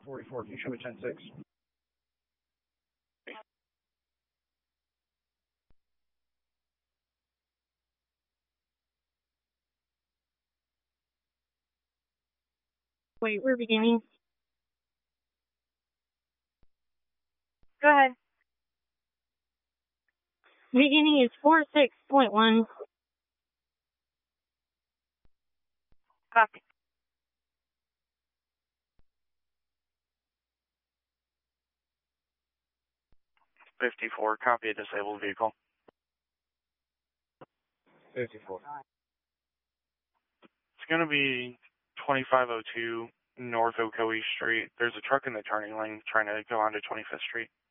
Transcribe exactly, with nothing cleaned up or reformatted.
forty-four, can you show me ten six? Wait, we're beginning. Go ahead. Beginning is four six point one. Copy. fifty-four, copy a disabled vehicle. fifty-four. It's going to be twenty-five oh two North Ocoee Street. There's a truck in the turning lane trying to go onto twenty-fifth Street.